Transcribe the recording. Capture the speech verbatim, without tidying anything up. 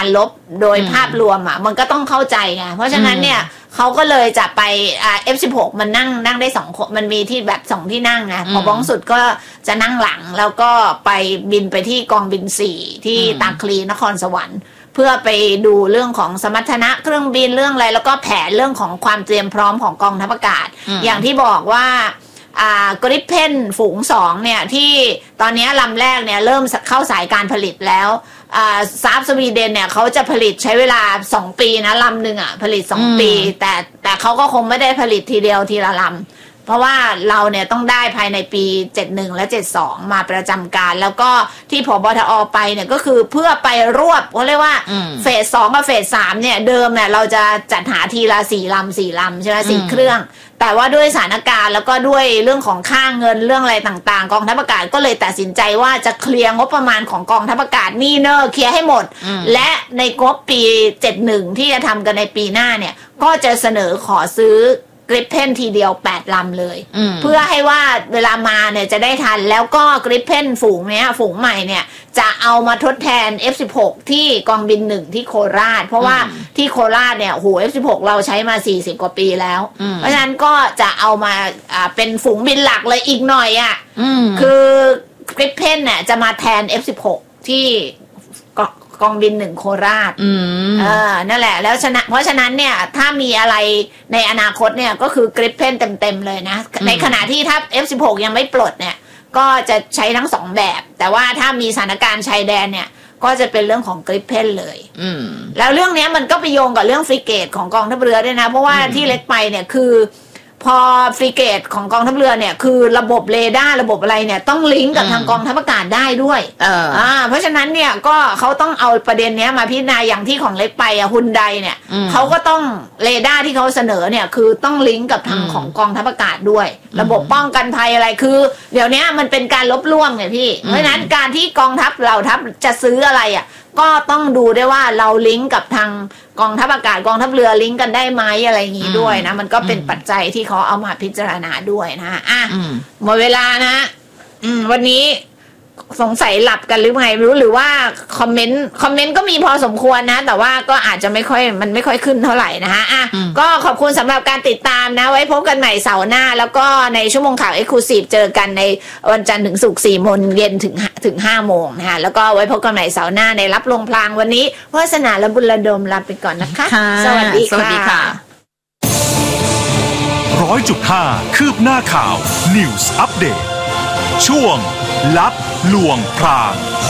การลบโดยภาพรวมอ่ะมันก็ต้องเข้าใจไงเพราะฉะนั้นเนี่ยเขาก็เลยจะไปอ่า เอฟ สิบหก มันนั่งนั่งได้สองคนมันมีที่แบบสองที่นั่งไงพอบ้องสุดก็จะนั่งหลังแล้วก็ไปบินไปที่กองบินสี่ที่ตาคลีนครสวรรค์เพื่อไปดูเรื่องของสมรรถนะเครื่องบินเรื่องอะไรแล้วก็แผนเรื่องของความเตรียมพร้อมของกองทัพอากาศ อ, อย่างที่บอกว่าอ่ากริปเพนฝูงสองเนี่ยที่ตอนนี้ลำแรกเนี่ยเริ่มเข้าสายการผลิตแล้วอ่าซาฟสวีเดนเนี่ยเขาจะผลิตใช้เวลาสองปีนะลำหนึ่งอ่ะผลิตสองปีแต่แต่เขาก็คงไม่ได้ผลิตทีเดียวทีละลำเพราะว่าเราเนี่ยต้องได้ภายในปีเจ็ดสิบเอ็ดและเจ็ดสิบสองมาประจำการแล้วก็ที่ผบทอไปเนี่ยก็คือเพื่อไปรวบเขาเรียกว่าเฟสสองกับเฟสสามเนี่ยเดิมเนี่ยเราจะจัดหาทีละสี่ลำสี่ลำใช่ไหมสี่เครื่องแต่ว่าด้วยสถานการณ์แล้วก็ด้วยเรื่องของค่าเงินเรื่องอะไรต่างๆกองทัพอากาศก็เลยตัดสินใจว่าจะเคลียร์งบประมาณของกองทัพอากาศนี่เนอเคลียร์ให้หมดและในงบปีเจ็ดสิบเอ็ดที่จะทำกันในปีหน้าเนี่ยก็จะเสนอขอซื้อกริปเพนทีเดียวแปดลำเลยเพื่อให้ว่าเวลามาเนี่ยจะได้ทันแล้วก็กริปเพนฝูงเนี้ยฝูงใหม่เนี่ยจะเอามาทดแทน เอฟ สิบหก ที่กองบินหนึ่งที่โคราชเพราะว่าที่โคราชเนี่ยโห เอฟ สิบหก เราใช้มาสี่สิบกว่าปีแล้วเพราะฉะนั้นก็จะเอามาอ่าเป็นฝูงบินหลักเลยอีกหน่อยอ่ะคือกริปเพนเนี่ยจะมาแทน เอฟ สิบหก ที่กองบินหนึ่งโคราชเออนั่นแหละแล้วฉะนั้นเพราะฉะนั้นเนี่ยถ้ามีอะไรในอนาคตเนี่ยก็คือกริปเพนเต็มๆเลยนะในขณะที่ถ้า เอฟ สิบหก ยังไม่ปลดเนี่ยก็จะใช้ทั้งสองแบบแต่ว่าถ้ามีสถานการณ์ชายแดนเนี่ยก็จะเป็นเรื่องของกริปเพนเลยแล้วเรื่องนี้มันก็ไปโยงกับเรื่องฟริเกตของกองทัพเรือด้วยนะเพราะว่าที่เล็กไปเนี่ยคือพอฟริเกตของกองทัพเรือเนี่ยคือระบบเรดาร์ระบบอะไรเนี่ยต้องลิงก์กับทางกองทัพอากาศได้ด้วยเอออ่าเพราะฉะนั้นเนี่ยก็เขาต้องเอาประเด็นนี้มาพิจารณาอย่างที่ของเล็กไปอะฮุนไดเนี่ยเขาก็ต้องเรดาร์ที่เขาเสนอเนี่ยคือต้องลิงก์กับทางของกองทัพอากาศด้วยระบบป้องกันภัยอะไรคือเดี๋ยวนี้มันเป็นการลบล่วงไงพี่เพราะฉะนั้นการที่กองทัพเหล่าทัพจะซื้ออะไรอะก็ต้องดูได้ว่าเราลิงก์กับทางกองทัพอากาศกองทัพเรือลิงก์กันได้ไหมอะไรอย่างนี้ด้วยนะมันก็เป็นปัจจัยที่เขาเอามาพิจารณาด้วยนะอ่ะหมดเวลานะอืมวันนี้สงสัยหลับกันหรือไงไม่รู้หรือว่าคอมเมนต์คอมเมนต์ก็มีพอสมควรนะแต่ว่าก็อาจจะไม่ค่อยมันไม่ค่อยขึ้นเท่าไหร่นะฮะอ่ะก็ขอบคุณสำหรับการติดตามนะไว้พบกันใหม่เสาร์หน้าแล้วก็ในชั่วโมงข่าว Exclusive เจอกันในวันจันทร์ถึงศุกร์สี่โมงเย็นถึงถึงห้าโมงนะฮะแล้วก็ไว้พบกันใหม่เสาร์หน้าในรับลงพลางวันนี้วาสนาและบุญระดมลาไปก่อนนะคะสวัสดีค่ะร้อยจุดห้าคืบหน้าข่าว News Update ช่วงลับลวงพราง